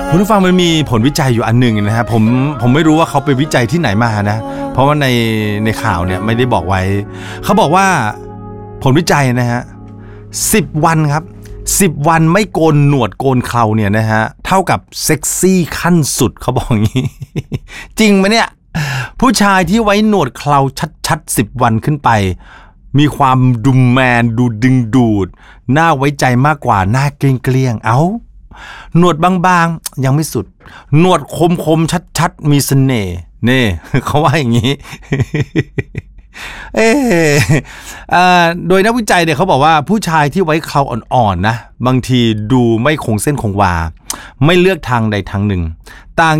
คุณผู้ฟังมันมีผลวิจัยอยู่อันหนึ่งนะฮะผมไม่รู้ว่าเขาไปวิจัยที่ไหนมานะเพราะว่าในข่าวเนี่ยไม่ได้บอกไว้เขาบอกว่าผลวิจัยนะฮะ10 วันครับ10 วันไม่โกนหนวดโกนเคราเนี่ยนะฮะเท่ากับเซ็กซี่ขั้นสุดเขาบอกอย่างนี้ จริงไหมเนี่ยผู้ชายที่ไว้หนวดเคราชัดๆ10 วันขึ้นไปมีความดูแมนดูดึงดูดน่าไว้ใจมากกว่าหน้าเกลี้ยงเอ้าหนวดบางๆยังไม่สุดหนวดคมๆชัดๆมีเสน่ห์นี่ เขาว่าอย่างนี้ โดยนักวิจัยเนี่ยเขาบอกว่าผู้ชายที่ไว้เคราอ่อนๆนะบางทีดูไม่คงเส้นคงวาไม่เลือกทางใดทางหนึ่งต่าง